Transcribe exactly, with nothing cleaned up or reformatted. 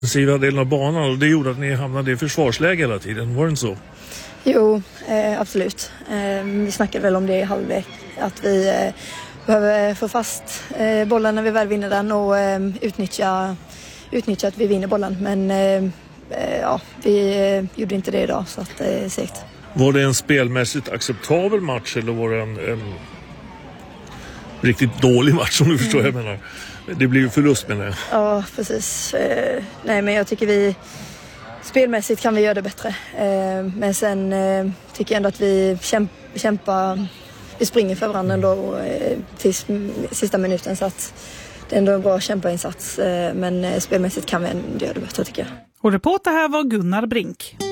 Siva delen av banan, och det gjorde att ni hamnade i försvarsläge hela tiden, var det inte så? Jo, eh, absolut. Eh, vi snackade väl om det i halvlek, att vi eh, behöver få fast eh, bollen när vi väl vinner den och eh, utnyttja, utnyttja att vi vinner bollen. Men eh, eh, ja, vi eh, gjorde inte det idag, så att det är segt. Var det en spelmässigt acceptabel match eller var det en, en riktigt dålig match, om du förstår mm. vad jag menar? Det blir ju förlust, menar jag. Ja, precis. Eh, nej, men jag tycker vi spelmässigt kan vi göra det bättre. Eh, men sen eh, tycker jag ändå att vi kämp, kämpar, vi springer för varandra ändå eh, till sista minuten, så att det är ändå en bra kämpainsats. Eh, men eh, spelmässigt kan vi ändå göra det bättre, tycker jag. Och reporter här var Gunnar Brink.